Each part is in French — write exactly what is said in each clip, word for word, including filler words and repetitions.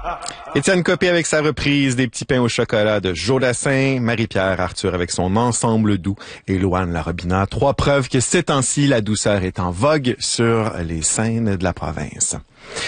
Étienne Copé avec sa reprise des petits pains au chocolat de Joe Dassin, Marie-Pierre Arthur avec son ensemble doux et Louane Larobina. Trois preuves que ces temps-ci, la douceur est en vogue sur les scènes de la province.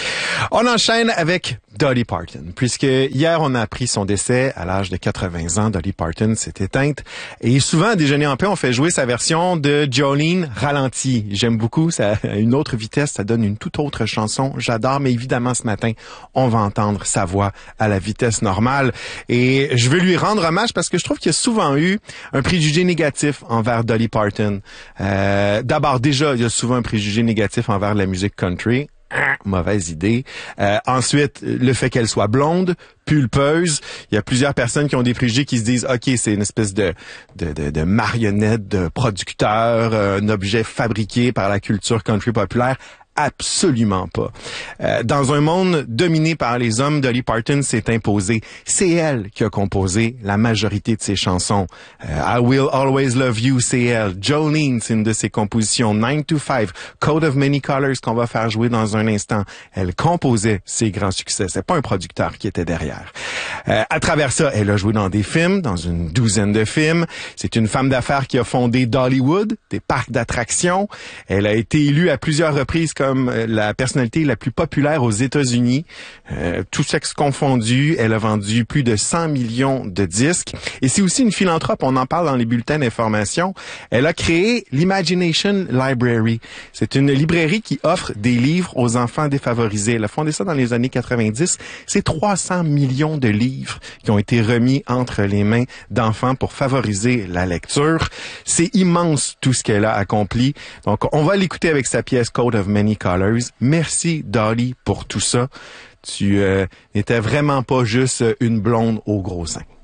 On enchaîne avec Dolly Parton, puisque hier on a appris son décès à l'âge de quatre-vingts ans. Dolly Parton s'est éteinte et souvent à Déjeuner en paix on fait jouer sa version de Jolene ralentie. J'aime beaucoup, ça à une autre vitesse, ça donne une toute autre chanson. J'adore, mais évidemment ce matin on va entendre sa voix à la vitesse normale et je veux lui rendre hommage parce que je trouve qu'il y a souvent eu un préjugé négatif envers Dolly Parton. Euh, d'abord déjà il y a souvent un préjugé négatif envers la musique country. Mauvaise idée. Euh, ensuite, le fait qu'elle soit blonde, pulpeuse. Il y a plusieurs personnes qui ont des préjugés qui se disent « OK, c'est une espèce de, de, de, de marionnette, de producteur, un objet fabriqué par la culture country populaire. » Absolument pas. Euh, dans un monde dominé par les hommes, Dolly Parton s'est imposée. C'est elle qui a composé la majorité de ses chansons. Euh, I Will Always Love You, c'est elle. Jolene, c'est une de ses compositions. nine to five, Coat of Many Colors qu'on va faire jouer dans un instant. Elle composait ses grands succès. C'est pas un producteur qui était derrière. Euh, à travers ça, elle a joué dans des films, dans une douzaine de films. C'est une femme d'affaires qui a fondé Dollywood, des parcs d'attractions. Elle a été élue à plusieurs reprises comme comme la personnalité la plus populaire aux États-Unis. Euh, tout sexe confondu, elle a vendu plus de cent millions de disques. Et c'est aussi une philanthrope, on en parle dans les bulletins d'information. Elle a créé l'Imagination Library. C'est une librairie qui offre des livres aux enfants défavorisés. Elle a fondé ça dans les années quatre-vingt-dix. C'est trois cents millions de livres qui ont été remis entre les mains d'enfants pour favoriser la lecture. C'est immense tout ce qu'elle a accompli. Donc, on va l'écouter avec sa pièce Coat of Many Colors. Merci, Dolly, pour tout ça. Tu euh, n'étais vraiment pas juste une blonde au gros sein.